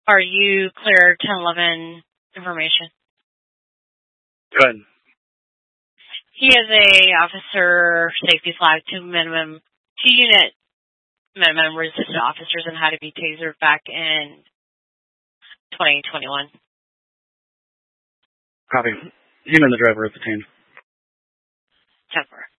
Are you clear 1011 information? Good. He is a officer safety flag, two unit minimum resistant officers and had to be tasered back in 2021. Copy. Him and the driver are detained. 10-4.